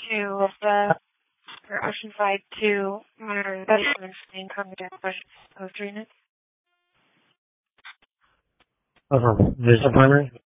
2 of the, or Oceanside 2 monitor the staying cognitive questions of treatment. Over visual primary?